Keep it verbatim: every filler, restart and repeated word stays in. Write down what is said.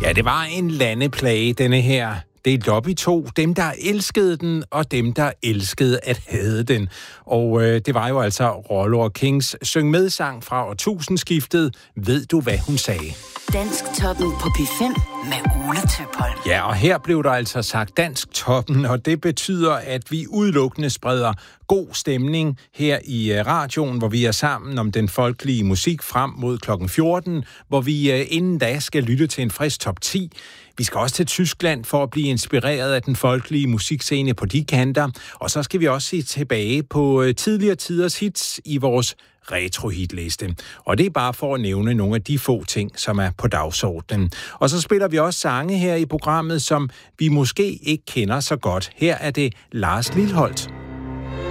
Ja, det var en landeplage, denne her. Det er Lobby to, dem der elskede den, og dem der elskede at hade den. Og øh, det var jo altså Rollo og Kings syng medsang fra årtusindskiftet. Ved du, hvad hun sagde? Dansktoppen på P fem med Ole Tøpholm. Ja, og her blev der altså sagt Dansktoppen, og det betyder, at vi udelukkende spreder god stemning her i radioen, hvor vi er sammen om den folkelige musik frem mod klokken fjorten, hvor vi inden da skal lytte til en frisk top ti. Vi skal også til Tyskland for at blive inspireret af den folkelige musikscene på de kanter, og så skal vi også se tilbage på tidligere tiders hits i vores retro-hitliste. Og det er bare for at nævne nogle af de få ting, som er på dagsordenen. Og så spiller vi også sange her i programmet, som vi måske ikke kender så godt. Her er det Lars Lilholt.